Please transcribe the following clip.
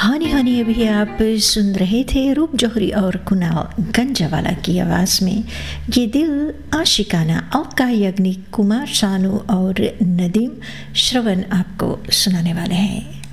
हानी हानी अभी आप सुन रहे थे रूप जौहरी और कुणाल गंजावाला की आवाज़ में ये दिल आशिकाना। अलका याग्निक, कुमार शानू और नदीम श्रवण आपको सुनाने वाले हैं।